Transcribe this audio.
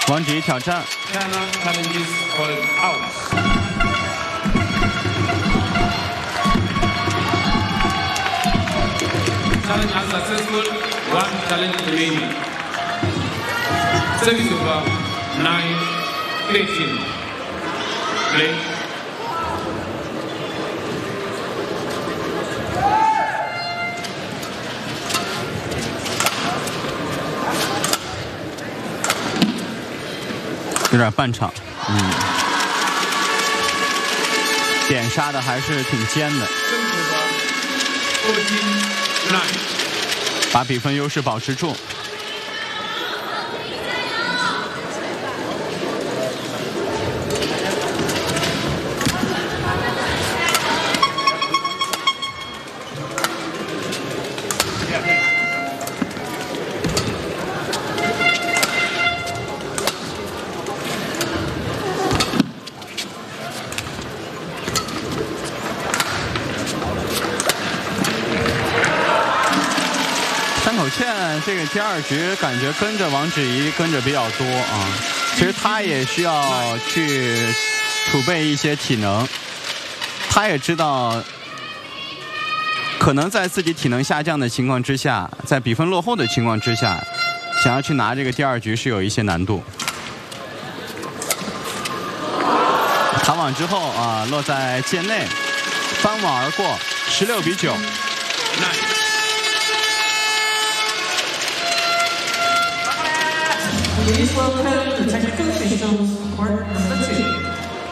王芷怡挑战。 China challenges called out. Challenge unsuccessful. One challenge remaining. Service over 9-13. Play. 有点半场，点杀的还是挺尖的，把比分优势保持住。这个第二局感觉跟着王芷怡跟着比较多啊，其实他也需要去储备一些体能，他也知道可能在自己体能下降的情况之下，在比分落后的情况之下，想要去拿这个第二局是有一些难度。弹网之后啊，落在界内，翻网而过，16-9。 Please welcome the technical officials, court number